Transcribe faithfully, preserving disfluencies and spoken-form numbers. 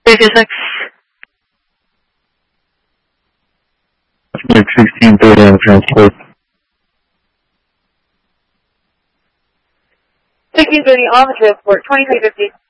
fifty-six. sixteen thirty on transport. sixteen thirty on the transport, twenty-three fifty.